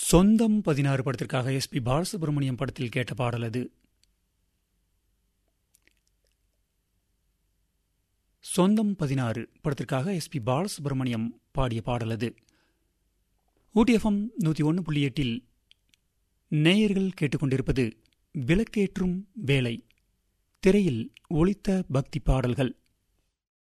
சொந்தம் 16 படத்திற்காக எஸ்பி பாலசுப்ரமணியம் படத்தில் கேட்ட பாடல் அது. சொந்தம் 16 படத்திற்காக எஸ்பி பாலசுப்ரமணியம் பாடிய பாடல் அது. ஊட்டி எஃப்எம் 101.8 நேயர்கள் கேட்டுக்கொண்டிருப்பது விளக்கேற்றும் வேலை. திரையில் ஒலித்த பக்தி பாடல்கள்.